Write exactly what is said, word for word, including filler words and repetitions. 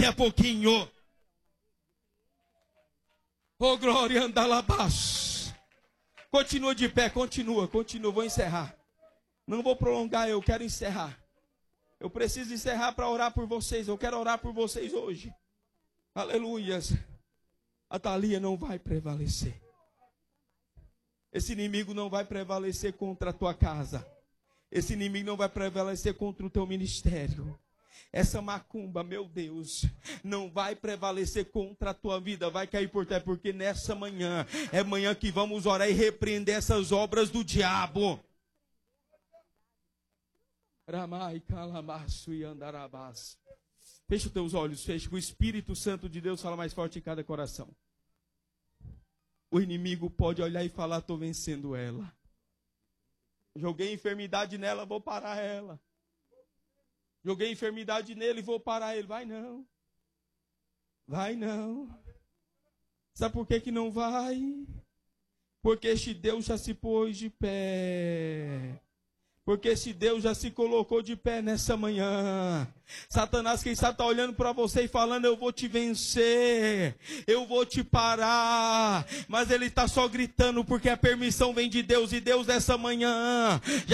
é pouquinho. Oh, glória, anda lá abaixo. Continua de pé, continua, continua. Vou encerrar. Não vou prolongar, eu quero encerrar. Eu preciso encerrar para orar por vocês. Eu quero orar por vocês hoje. Aleluias. A Thalia não vai prevalecer. Esse inimigo não vai prevalecer contra a tua casa. Esse inimigo não vai prevalecer contra o teu ministério. Essa macumba, meu Deus, não vai prevalecer contra a tua vida, vai cair por terra, porque nessa manhã, é manhã que vamos orar e repreender essas obras do diabo. Ramai, calamaço e andarabás. Fecha os teus olhos, fecha, o Espírito Santo de Deus fala mais forte em cada coração. O inimigo pode olhar e falar, estou vencendo ela. Joguei enfermidade nela, vou parar ela. Joguei enfermidade nele, vou parar ele. Vai não. Vai não. Sabe por que que não vai? Porque este Deus já se pôs de pé. Porque esse Deus já se colocou de pé nessa manhã. Satanás, quem sabe, está olhando para você e falando, eu vou te vencer, eu vou te parar. Mas ele está só gritando, porque a permissão vem de Deus. E Deus, nessa manhã, já